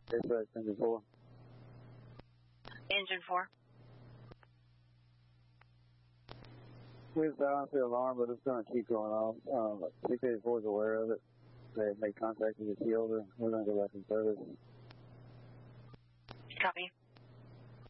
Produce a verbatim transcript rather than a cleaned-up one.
Dispatch, engine four. Engine four. We've silenced the alarm, but it's going to keep going off. Um, six eighty-four is aware of it. They have made contact with the fielder. We're going to go back in service. Copy.